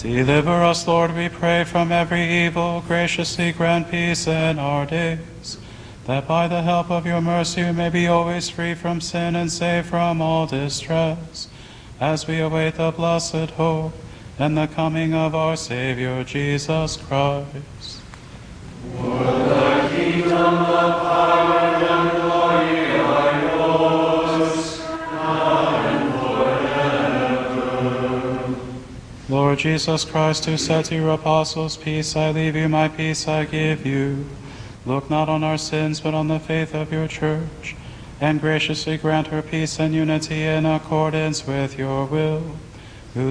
Deliver us, Lord, we pray, from every evil. Graciously grant peace in our days, that by the help of your mercy we may be always free from sin and safe from all distress, as we await the blessed hope and the coming of our Savior Jesus Christ. For the kingdom, the power, and glory are yours, now and forever. Lord Jesus Christ, who said to your apostles, "Peace I leave you, my peace I give you," look not on our sins, but on the faith of your church, and graciously grant her peace and unity in accordance with your will.